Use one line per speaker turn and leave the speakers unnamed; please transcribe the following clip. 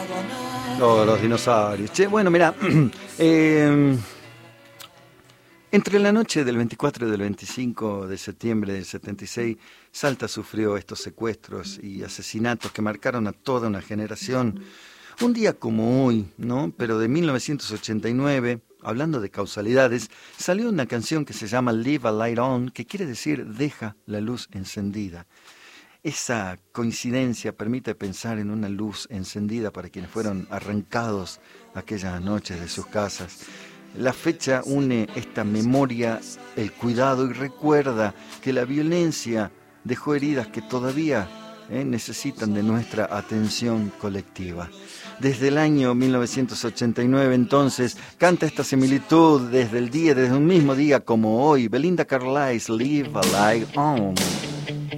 Oh, los dinosaurios. Che, bueno, mira, entre la noche del 24 y del 25 de septiembre del 76, Salta sufrió estos secuestros y asesinatos que marcaron a toda una generación. Un día como hoy, ¿no? Pero de 1989, hablando de causalidades, salió una canción que se llama Leave a Light On, que quiere decir deja la luz encendida. Esa coincidencia permite pensar en una luz encendida para quienes fueron arrancados aquellas noches de sus casas. La fecha une esta memoria, el cuidado y recuerda que la violencia dejó heridas que todavía necesitan de nuestra atención colectiva. Desde el año 1989 entonces canta esta similitud desde un mismo día como hoy, Belinda Carlisle, Leave a Light On.